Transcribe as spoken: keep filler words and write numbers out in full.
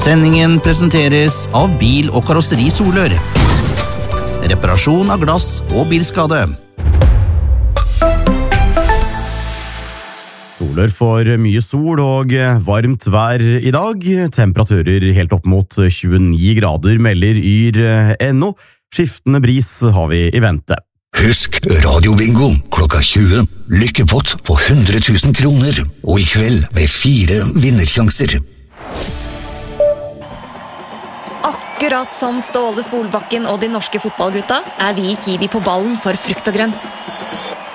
Sendingen presenteres av Bil- og Karosseri Solør. Reparasjon av glass og bilskade. Solør får mye sol og varmt vær i dag. Temperaturer helt opp mot tjueni grader, melder yr punkt no. Skiftende bris har vi i vente. Husk radiobingo klokka tjue. Lykkepott på hundre tusen kroner. Og i kveld med fire vinnersjanser. Akkurat som Ståle Solbakken og de norske fotballgutta er vi i Kiwi på ballen for frukt og grønt.